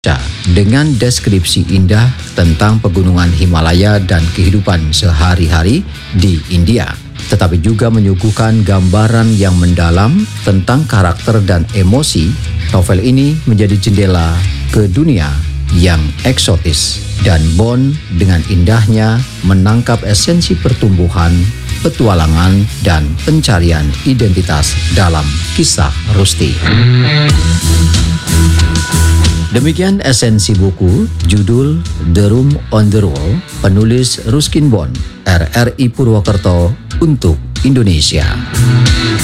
dengan deskripsi indah tentang pegunungan Himalaya dan kehidupan sehari-hari di India, tetapi juga menyuguhkan gambaran yang mendalam tentang karakter dan emosi. Novel ini menjadi jendela ke dunia yang eksotis, dan Bond dengan indahnya menangkap esensi pertumbuhan, petualangan, dan pencarian identitas dalam kisah Rusty. Demikian esensi buku, judul The Room on the Wall, penulis Ruskin Bond, RRI Purwokerto untuk Indonesia.